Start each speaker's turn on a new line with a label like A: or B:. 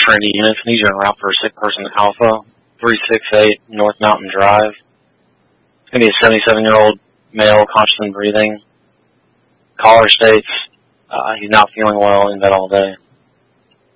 A: for any units. Needs you en route for a sick person at Alpha, 368 North Mountain Drive. It's going to be a 77-year-old male, conscious and breathing. Caller states he's not feeling well, in bed all day.